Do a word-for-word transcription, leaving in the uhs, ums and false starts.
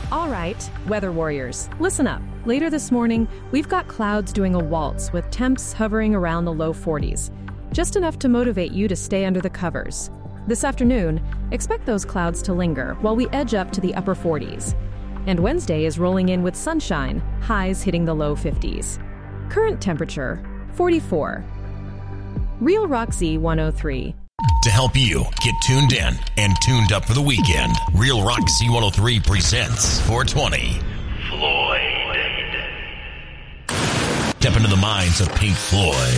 All right, weather warriors, listen up. Later this morning, we've got clouds doing a waltz with temps hovering around the low forties, just enough to motivate you to stay under the covers. This afternoon, expect those clouds to linger while we edge up to the upper forties. And Wednesday is rolling in with sunshine, highs hitting the low fifties. Current temperature, forty-four. Real Rock Z one oh three. To help you get tuned in and tuned up for the weekend, Real Rock Z one oh three presents four twenty. Floyd. Step into the minds of Pink Floyd.